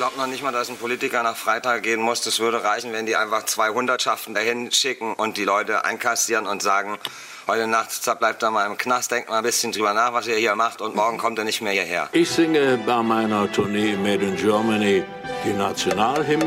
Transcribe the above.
glaube noch nicht mal, dass ein Politiker nach Freital gehen muss. Das würde reichen, wenn die einfach 200-schaften dahin schicken und die Leute einkassieren und sagen, heute Nacht bleibt er mal im Knast, denkt mal ein bisschen drüber nach, was ihr hier macht und morgen kommt er nicht mehr hierher. Ich singe bei meiner Tournee Made in Germany die Nationalhymne.